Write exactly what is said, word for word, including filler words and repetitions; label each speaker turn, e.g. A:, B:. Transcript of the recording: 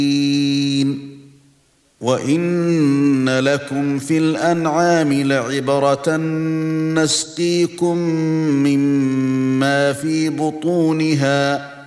A: وَإِنَّ لَكُمْ فِي الْأَنْعَامِ لَعِبْرَةً نَسْقِيكُم مِّمَّا فِي بُطُونِهَا